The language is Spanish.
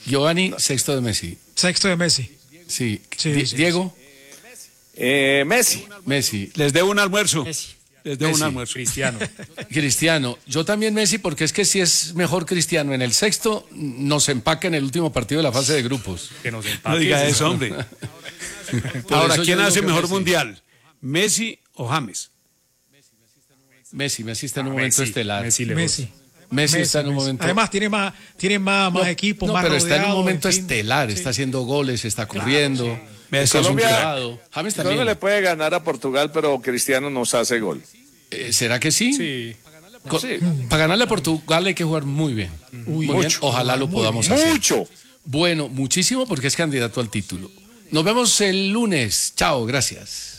Giovanni, sexto de Messi. Sexto de Messi. Sí. Sí, sí, Diego. Messi. Messi. Les debo un almuerzo. Messi. Les debo un Messi. almuerzo. Cristiano. Cristiano. Yo también Messi, porque es que si es mejor Cristiano en el sexto, nos empaca en el último partido de la fase de grupos. Que nos No empate. diga eso, hombre. Por Ahora, eso yo ¿quién digo hace que mejor Messi. mundial? ¿Messi o James? Messi está en un momento estelar. Messi. Está en un momento. Además, tiene más equipos, No, más pero está en un rodeado, momento en fin. estelar, está haciendo goles, está corriendo. Messi Está es un Colombia- crack. concentrado. James Colombia también. le puede ganar a Portugal, pero Cristiano nos hace gol. ¿Será que sí? Sí. Sí. Para ganarle a Portugal hay que jugar muy bien. Muy bien. mucho. Ojalá lo podamos hacer. Mucho. Bueno, muchísimo porque es candidato al título. Nos vemos el lunes. Chao, gracias.